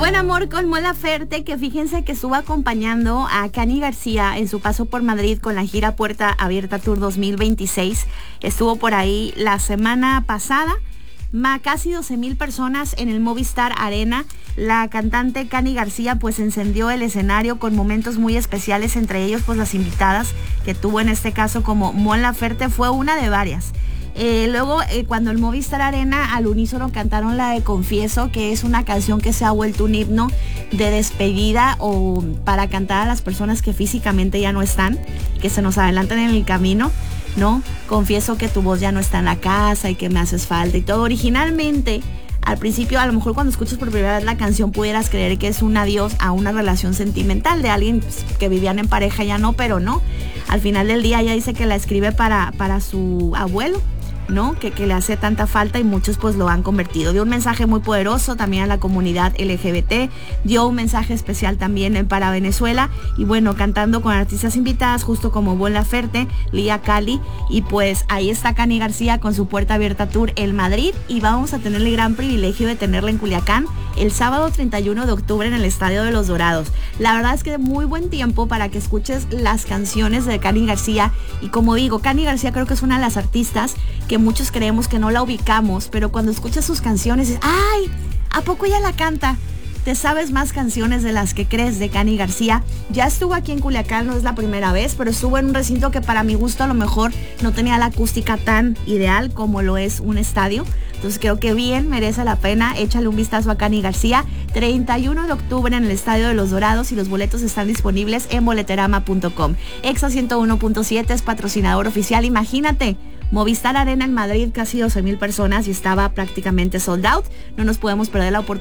Buen amor con Mon Laferte, que fíjense que estuvo acompañando a Cani García en su paso por Madrid con la gira Puerta Abierta Tour 2026. Estuvo por ahí la semana pasada. Casi 12,000 personas en el Movistar Arena. La cantante Cani García pues encendió el escenario con momentos muy especiales, entre ellos pues las invitadas que tuvo en este caso como Mon Laferte, fue una de varias. Luego cuando el Movistar Arena al unísono cantaron la de Confieso, que es una canción que se ha vuelto un himno de despedida o para cantar a las personas que físicamente ya no están, que se nos adelantan en el camino, ¿no? Confieso que tu voz ya no está en la casa y que me haces falta y todo. Originalmente, al principio, a lo mejor cuando escuchas por primera vez la canción pudieras creer que es un adiós a una relación sentimental de alguien pues, que vivían en pareja, ya no, pero no. Al final del día ella dice que la escribe para su abuelo, ¿no? Que le hace tanta falta y muchos pues lo han convertido. Dio un mensaje muy poderoso también a la comunidad LGBT, dio un mensaje especial también para Venezuela y bueno, cantando con artistas invitadas justo como Mon Laferte, Lía Cali y pues ahí está Cani García con su Puerta Abierta Tour en Madrid y vamos a tener el gran privilegio de tenerla en Culiacán el sábado 31 de octubre en el Estadio de los Dorados. La verdad es que muy buen tiempo para que escuches las canciones de Cani García y como digo, Cani García creo que es una de las artistas que muchos creemos que no la ubicamos, pero cuando escuchas sus canciones dices, ¡ay! ¿A poco ella la canta? Te sabes más canciones de las que crees de Cani García. Ya estuvo aquí en Culiacán, no es la primera vez, pero estuvo en un recinto que para mi gusto a lo mejor no tenía la acústica tan ideal como lo es un estadio. Entonces creo que bien merece la pena. Échale un vistazo a Cani García. 31 de octubre en el Estadio de los Dorados y los boletos están disponibles en boleterama.com. Exa 101.7 es patrocinador oficial. Imagínate, Movistar Arena en Madrid, casi 12,000 personas y estaba prácticamente sold out. No nos podemos perder la oportunidad